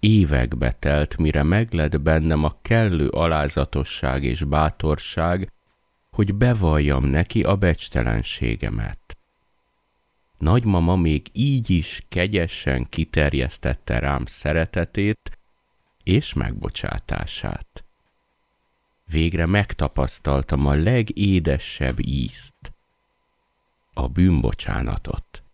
évekbe telt, mire meglett bennem a kellő alázatosság és bátorság, hogy bevalljam neki a becstelenségemet. Nagymama még így is kegyesen kiterjesztette rám szeretetét és megbocsátását. Végre megtapasztaltam a legédesebb ízt, a bűnbocsánatot.